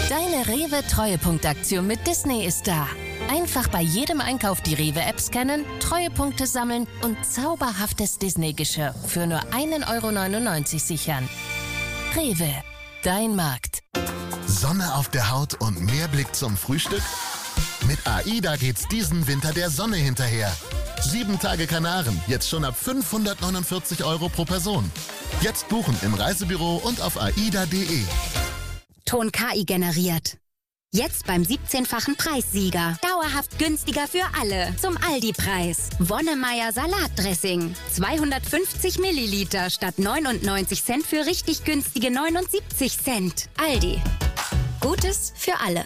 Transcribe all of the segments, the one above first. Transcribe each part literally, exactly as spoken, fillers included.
Deine Rewe-Treuepunktaktion mit Disney ist da. Einfach bei jedem Einkauf die Rewe-App scannen, Treuepunkte sammeln und zauberhaftes Disney-Geschirr für nur ein Euro neunundneunzig sichern. Rewe, dein Markt. Sonne auf der Haut und mehr Blick zum Frühstück? Mit AIDA geht's diesen Winter der Sonne hinterher. Sieben Tage Kanaren, jetzt schon ab fünfhundertneunundvierzig Euro pro Person. Jetzt buchen im Reisebüro und auf aida punkt de. Ton K I generiert. Jetzt beim siebzehnfachen Preissieger. Dauerhaft günstiger für alle. Zum Aldi-Preis. Wonnemeier Salatdressing. zweihundertfünfzig Milliliter statt neunundneunzig Cent für richtig günstige neunundsiebzig Cent. Aldi. Gutes für alle.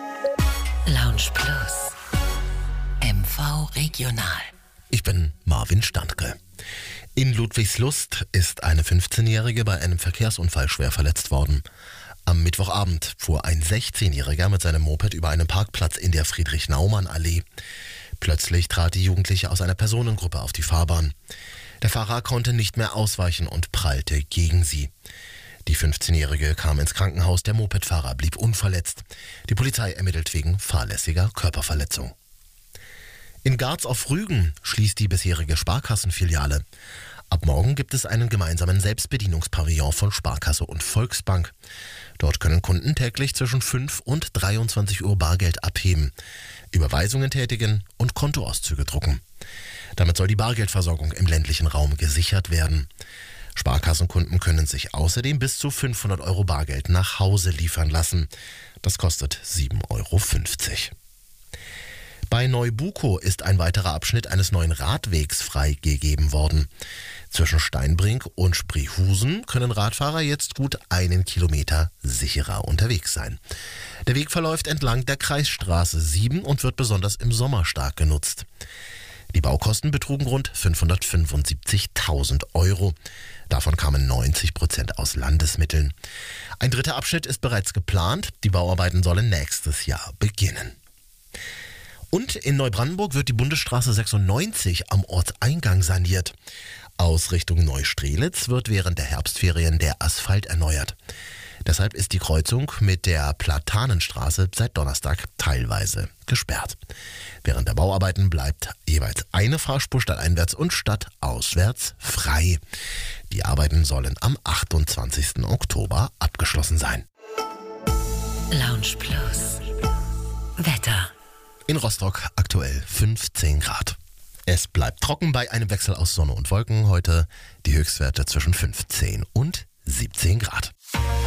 Lounge Plus. M V Regional. Ich bin Marvin Standke. In Ludwigslust ist eine fünfzehnjährige bei einem Verkehrsunfall schwer verletzt worden. Am Mittwochabend fuhr ein sechzehnjähriger mit seinem Moped über einen Parkplatz in der Friedrich-Naumann-Allee. Plötzlich trat die Jugendliche aus einer Personengruppe auf die Fahrbahn. Der Fahrer konnte nicht mehr ausweichen und prallte gegen sie. Die fünfzehnjährige kam ins Krankenhaus, der Mopedfahrer blieb unverletzt. Die Polizei ermittelt wegen fahrlässiger Körperverletzung. In Garz auf Rügen schließt die bisherige Sparkassenfiliale. Ab morgen gibt es einen gemeinsamen Selbstbedienungspavillon von Sparkasse und Volksbank. Dort können Kunden täglich zwischen fünf und dreiundzwanzig Uhr Bargeld abheben, Überweisungen tätigen und Kontoauszüge drucken. Damit soll die Bargeldversorgung im ländlichen Raum gesichert werden. Sparkassenkunden können sich außerdem bis zu fünfhundert Euro Bargeld nach Hause liefern lassen. Das kostet sieben Euro fünfzig. Bei Neubukow ist ein weiterer Abschnitt eines neuen Radwegs freigegeben worden. Zwischen Steinbrink und Spreehusen können Radfahrer jetzt gut einen Kilometer sicherer unterwegs sein. Der Weg verläuft entlang der Kreisstraße sieben und wird besonders im Sommer stark genutzt. Die Baukosten betrugen rund fünfhundertfünfundsiebzigtausend Euro. Davon kamen neunzig Prozent aus Landesmitteln. Ein dritter Abschnitt ist bereits geplant. Die Bauarbeiten sollen nächstes Jahr beginnen. Und in Neubrandenburg wird die Bundesstraße sechsundneunzig am Ortseingang saniert. Aus Richtung Neustrelitz wird während der Herbstferien der Asphalt erneuert. Deshalb ist die Kreuzung mit der Platanenstraße seit Donnerstag teilweise gesperrt. Während der Bauarbeiten bleibt jeweils eine Fahrspur stadteinwärts und stadtauswärts frei. Die Arbeiten sollen am achtundzwanzigsten Oktober abgeschlossen sein. Lounge Plus. Wetter. In Rostock aktuell fünfzehn Grad. Es bleibt trocken bei einem Wechsel aus Sonne und Wolken. Heute die Höchstwerte zwischen fünfzehn und siebzehn Grad.